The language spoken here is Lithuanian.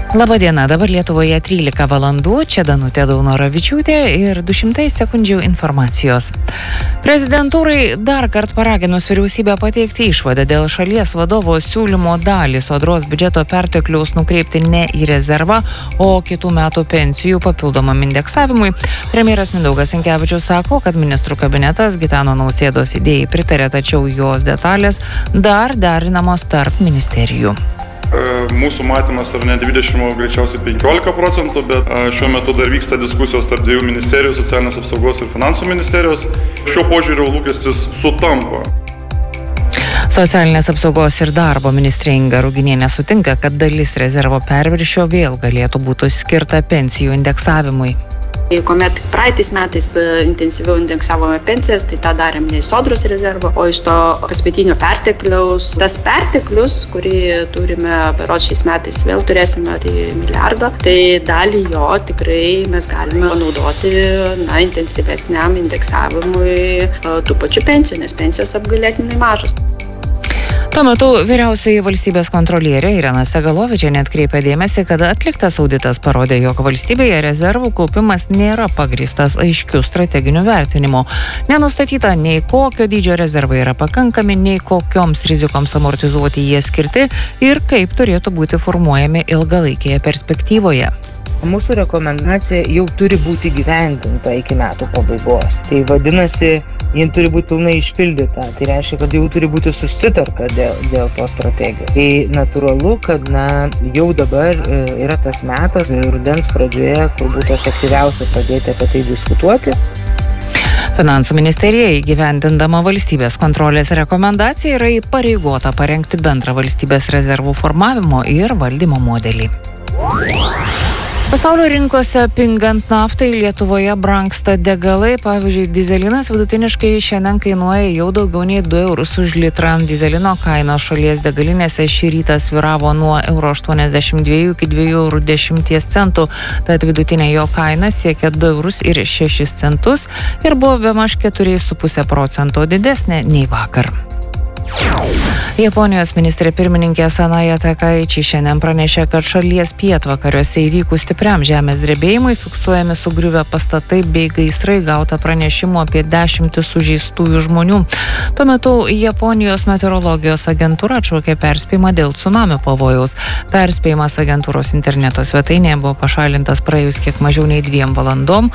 Labadiena, dabar Lietuvoje 13 valandų, čia Danutė Daunoravičiūtė ir 200 sekundžių informacijos. Prezidentūrai dar kartą paraginus vyriausybę pateikti išvadą dėl šalies vadovo siūlymo dalį sodros biudžeto pertekliaus nukreipti ne į rezervą, o kitų metų pensijų papildomam indeksavimui. Premjeras Mindaugas Sinkevičius sako, kad ministrų kabinetas Gitano Nausėdos idėjai pritarė, tačiau jos detalės dar derinamos tarp ministerijų. Mūsų matymas yra ne 20, greičiausiai 15%, bet šiuo metu dar vyksta diskusijos tarp dviejų ministerijų, socialinės apsaugos ir finansų ministerijos. Šiuo požiūriu lūkestis sutampa. Socialinės apsaugos ir darbo ministrė Inga Ruginienė sutinka, kad dalis rezervo perviršio vėl galėtų būti skirta pensijų indeksavimui. Kuomet praeitais metais intensyviau indeksavome pensijas, tai tą darėm ne iš sodros rezervo, o iš to kasmetinio pertekliaus. Tas perteklius, kurį turime berods šiais metais vėl turėsime, tai milijardo, tai dalį jo tikrai mes galime panaudoti intensyvesniam indeksavimui tų pačių pensijų, nes pensijos apgailėtinai mažos. Tuo metu vyriausioji valstybės kontrolierė Irena Segalovičienė atkreipė dėmesį, kad atliktas auditas parodė, jog valstybėje rezervų kaupimas nėra pagrįstas aiškių strateginių vertinimų. Nenustatyta nei kokio dydžio rezervai yra pakankami, nei kokioms rizikoms amortizuoti jie skirti ir kaip turėtų būti formuojami ilgalaikėje perspektyvoje. Mūsų rekomendacija jau turi būti gyvendinta iki metų pabaigos. Tai vadinasi, ji turi būti pilnai išpildyta. Tai reiškia, kad jau turi būti susitarta dėl tos strategijos. Tai natūralu, kad jau dabar yra tas metas, rudens pradžioje, kur būtų efektyviausia pradėti apie tai diskutuoti. Finansų ministerija įgyvendindama valstybės kontrolės rekomendaciją yra įpareigota parengti bendrą valstybės rezervų formavimo ir valdymo modelį. Pasaulio rinkose pingant naftai Lietuvoje brangsta degalai. Pavyzdžiui, dyzelinas vidutiniškai šiandien kainuoja jau daugiau nei 2 eurus už litrą. Dyzelino kaina šalies degalinėse šį rytą svyravo nuo 1,82 € iki 2,10 €. Tad vidutinė jo kaina siekia 2,06 € ir buvo bemaž 4,5% didesnė nei vakar. Japonijos ministrė pirmininkė Sanaja Takaichi šiandien pranešė, kad šalies pietvakariuose įvykus stipriam žemės drebėjimui fiksuojami sugriuvę pastatai bei gaisrai, gauta pranešimų apie 10 sužeistųjų žmonių. Tuo metu Japonijos meteorologijos agentūra atšaukė perspėjimą dėl cunamio pavojaus. Perspėjimas agentūros interneto svetainėje buvo pašalintas praėjus kiek mažiau nei 2 valandom,